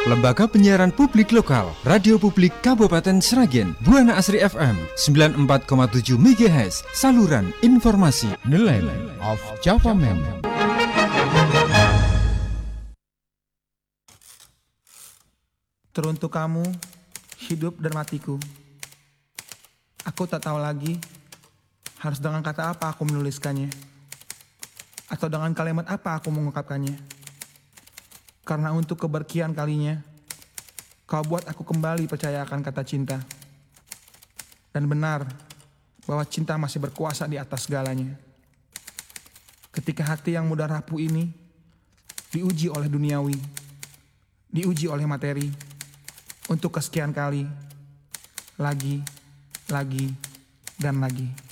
Lembaga Penyiaran Publik Lokal, Radio Publik Kabupaten Sragen, Buana Asri FM 94,7 MHz, saluran informasi. The Land of Java Man. Teruntuk kamu, hidup dan matiku. Aku tak tahu lagi harus dengan kata apa aku menuliskannya, atau dengan kalimat apa aku mengungkapkannya. Karena untuk keberkian kalinya, kau buat aku kembali percaya akan kata cinta. Dan benar bahwa cinta masih berkuasa di atas segalanya. Ketika hati yang mudah rapuh ini diuji oleh duniawi, diuji oleh materi, untuk kesekian kali, lagi, dan lagi.